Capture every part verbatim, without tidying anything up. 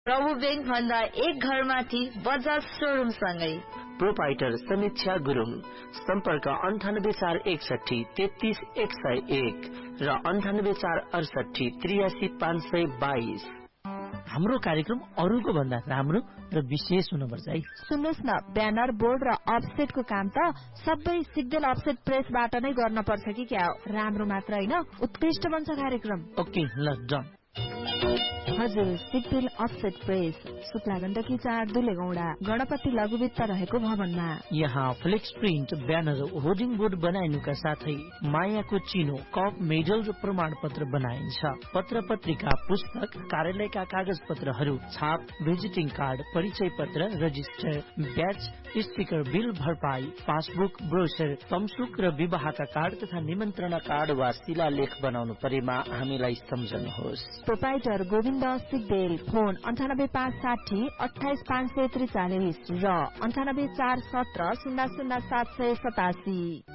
प्रभु बैंक भन्दा एक घर माथि बजाज शोरूम सँगै प्रोपाइटर समीक्षा गुरुङ। सम्पर्क अन्ठानब्बे चार एकसठी तेत्तीस एक सय एक र अन्ठानब्बे चार अडसठी त्रियासी पाँच सय बाइस। हाम्रो कार्यक्रम अरूको भन्दा राम्रो र विशेष हुनुपर्छ है। सुन्नुहोस् न, ब्यानर बोर्ड र अफसेटको काम त सबै सिग्देल अफसेट प्रेसबाट नै गर्न पर्छ कि क्या? राम्रो मात्र हैन, उत्कृष्ट बन्छ कार्यक्रम। ओके ल डन। हजुर, सिग्देल अफसेट प्रेस, सुक्ला गण्डकी चार दुलेगौडा, गणपति लघुवित्त रहेको भवनमा। यहाँ flex print, banner, hoarding board बनाइनुका साथै मायाको चिनो, कप, मेडल र प्रमाण पत्र बनाइन्छ। पत्र पत्रिका, पुस्तक, कार्यालयका कागज पत्रहरू, छाप, भिजिटिङ कार्ड, परिचय पत्र, रजिस्टर, ब्याच, स्टिकर, बिल भरपाई, पासबुक, ब्रोचर, तमसुक र विवाहका कार्ड तथा निमन्त्रणा कार्ड वा शिलालेख बनाउनु परेमा हामीलाई सम्झनुहोस्। प्रोपाइटर गोविन्द सिग्देल, फोन अन्ठानब्बे पाँच साठी अठाइस पाँच सय त्रिचालिस र अन्ठानब्बे चार सत्र शून्य शून्य सात सय सतासी।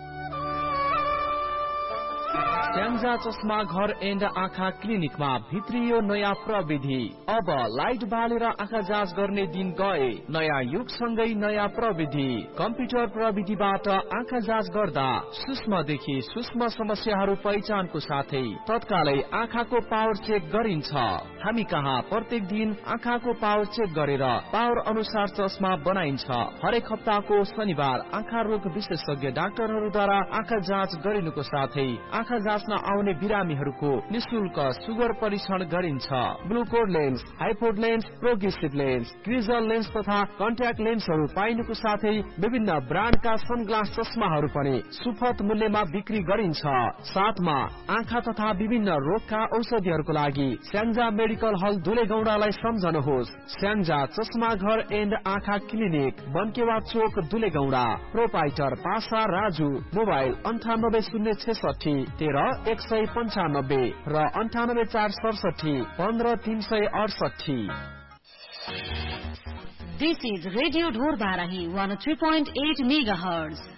स्याङ्जा चस्मा घर एन्ड आँखा क्लिनिकमा भित्रियो नयाँ प्रविधि। अब लाइट बालेर आँखा जाँच गर्ने दिन गए। नयाँ युगसँगै नयाँ प्रविधि। कम्प्युटर प्रविधिबाट आँखा जाँच गर्दा सूक्ष्मदेखि सूक्ष्म समस्याहरू पहिचानको साथै तत्कालै आँखाको पावर चेक गरिन्छ। हामी कहाँ प्रत्येक दिन आँखाको पावर चेक गरेर पावर अनुसार चस्मा बनाइन्छ। हरेक हप्ताको शनिबार आँखा रोग विशेषज्ञ डाक्टरहरूद्वारा आँखा जाँच गरिनुको साथै आँखा जाँच्न आउने बिरामीहरूको निशुल्क सुगर परीक्षण गरिन्छ। ग्लुकोड lens, हाइपोड lens, progressive lens, क्रिजल lens तथा कन्ट्याक्ट लेन्सहरू पाइनुको साथै विभिन्न ब्रान्डका सनग्लास चस्माहरू पनि सुपथ मूल्यमा बिक्री गरिन्छ। साथमा आँखा तथा विभिन्न रोगका औषधिहरूको लागि स्याङ्जा मेडिकल हल दुलेगौडालाई सम्झनुहोस्। स्याङ्जा चस्मा घर एन्ड आँखा क्लिनिक, बनकेवा चोक दुलेगौडा। प्रोपाइटर पासा राजु। मोबाइल अन्ठानब्बे शून्य छेसठी तेह्र एक सय पन्चानब्बे र अन्ठानब्बे चार सडसठी पन्ध्र तीन सय अडसठी। This is Radio Dhor Barahi one oh three point eight megahertz.